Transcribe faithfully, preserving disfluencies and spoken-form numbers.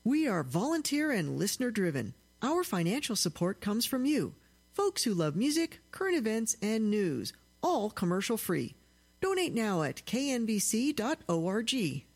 We are volunteer and listener driven. Our financial support comes from you, folks who love music, current events, and news, all commercial free. Donate now at k n b c dot org.